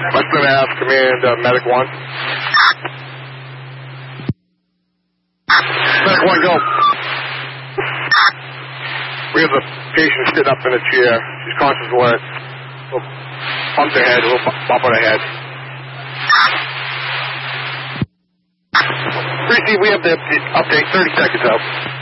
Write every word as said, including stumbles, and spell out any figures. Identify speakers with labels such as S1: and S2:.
S1: Western Ave, command uh, Medic one. Medic one, go. We have the patient sitting up in a chair. She's conscious alert. We'll bump her head, we'll bump on her head. Receive, we have the update, thirty seconds out.